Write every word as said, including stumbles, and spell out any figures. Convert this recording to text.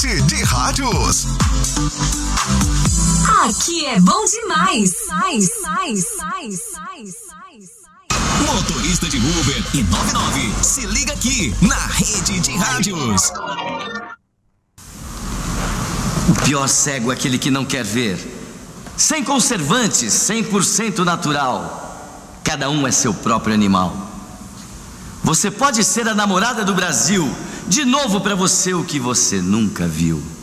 Rede de Rádios. Aqui é bom demais. Mais, mais, mais, mais, mais. Motorista de Uber e noventa e nove, se liga aqui na Rede de Rádios. O pior cego é aquele que não quer ver. Sem conservantes, cem por cento natural. Cada um é seu próprio animal. Você pode ser a namorada do Brasil. De novo pra você o que você nunca viu.